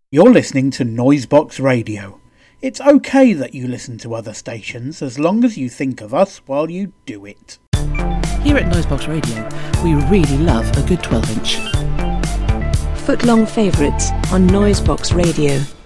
You're listening to Noisebox Radio. It's okay that you listen to other stations as long as you think of us while you do it. Here at Noisebox Radio, we really love a good 12-inch. Foot-long favourites on Noisebox Radio.